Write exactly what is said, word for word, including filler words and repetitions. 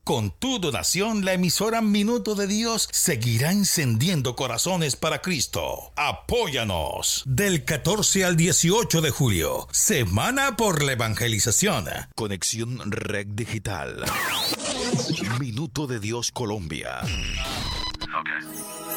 Con tu donación, la emisora Minuto de Dios seguirá encendiendo corazones para Cristo. Apóyanos. Del catorce al dieciocho de julio, Semana por la Evangelización. Conexión Red Digital. Minuto de Dios Colombia.